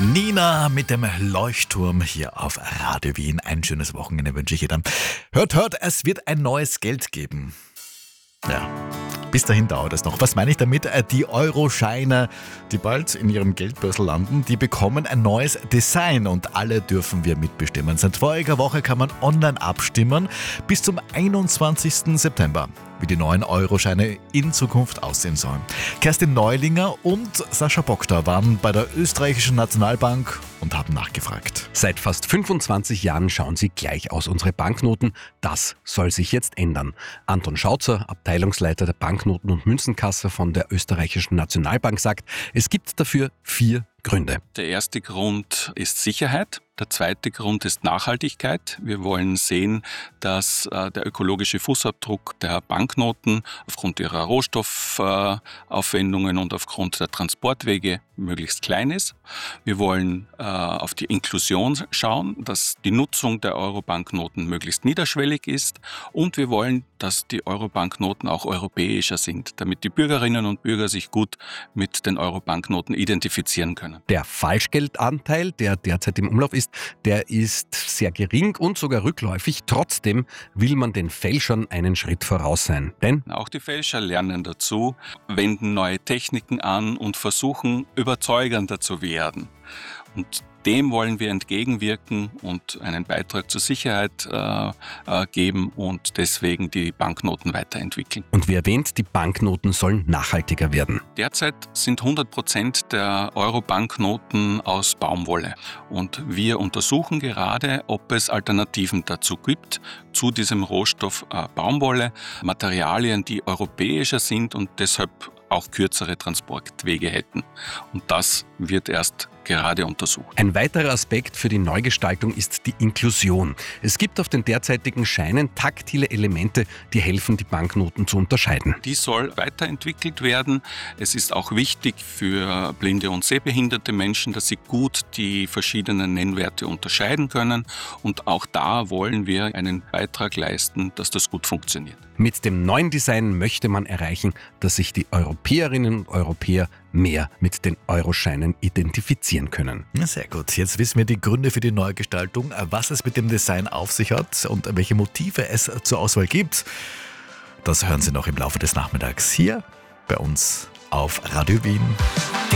Nina mit dem Leuchtturm hier auf Radio Wien. Ein schönes Wochenende wünsche ich jedem. Hört, es wird ein neues Geld geben. Ja, bis dahin dauert es noch. Was meine ich damit? Die Euroscheine, die bald in ihrem Geldbörsel landen, die bekommen ein neues Design und alle dürfen wir mitbestimmen. Seit voriger Woche kann man online abstimmen bis zum 21. September, wie die neuen Euroscheine in Zukunft aussehen sollen. Kerstin Neulinger und Sascha Bokta waren bei der österreichischen Nationalbank und haben nachgefragt. Seit fast 25 Jahren schauen sie gleich aus, unsere Banknoten. Das soll sich jetzt ändern. Anton Schautzer, Abteilungsleiter der Banknoten- und Münzenkasse von der österreichischen Nationalbank, sagt, es gibt dafür 4 Gründe. Der erste Grund ist Sicherheit. Der zweite Grund ist Nachhaltigkeit. Wir wollen sehen, dass der ökologische Fußabdruck der Banknoten aufgrund ihrer Rohstoffaufwendungen und aufgrund der Transportwege möglichst klein ist. Wir wollen auf die Inklusion schauen, dass die Nutzung der Euro-Banknoten möglichst niederschwellig ist. Und wir wollen, dass die Euro-Banknoten auch europäischer sind, damit die Bürgerinnen und Bürger sich gut mit den Euro-Banknoten identifizieren können. Der Falschgeldanteil, der derzeit im Umlauf ist, der ist sehr gering und sogar rückläufig. Trotzdem will man den Fälschern einen Schritt voraus sein. Denn auch die Fälscher lernen dazu, wenden neue Techniken an und versuchen, überzeugender zu werden. Und dem wollen wir entgegenwirken und einen Beitrag zur Sicherheit geben und deswegen die Banknoten weiterentwickeln. Und wie erwähnt, die Banknoten sollen nachhaltiger werden. Derzeit sind 100% der Euro-Banknoten aus Baumwolle. Und wir untersuchen gerade, ob es Alternativen dazu gibt, zu diesem Rohstoff Baumwolle, Materialien, die europäischer sind und deshalb auch kürzere Transportwege hätten. Und das wird erst gerade untersucht. Ein weiterer Aspekt für die Neugestaltung ist die Inklusion. Es gibt auf den derzeitigen Scheinen taktile Elemente, die helfen, die Banknoten zu unterscheiden. Die soll weiterentwickelt werden. Es ist auch wichtig für blinde und sehbehinderte Menschen, dass sie gut die verschiedenen Nennwerte unterscheiden können. Und auch da wollen wir einen Beitrag leisten, dass das gut funktioniert. Mit dem neuen Design möchte man erreichen, dass sich die Europäerinnen und Europäer mehr mit den Euroscheinen identifizieren können. Sehr gut. Jetzt wissen wir die Gründe für die Neugestaltung, was es mit dem Design auf sich hat und welche Motive es zur Auswahl gibt. Das hören Sie noch im Laufe des Nachmittags hier bei uns auf Radio Wien.